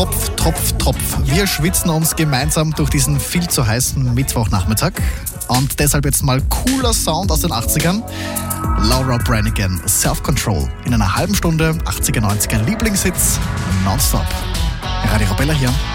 Tropf, Tropf, Tropf. Wir schwitzen uns gemeinsam durch diesen viel zu heißen Mittwochnachmittag. Und deshalb jetzt mal cooler Sound aus den 80ern. Laura Branigan, Self-Control. In einer halben Stunde 80er, 90er Lieblingshits nonstop. Radio Arabella hier.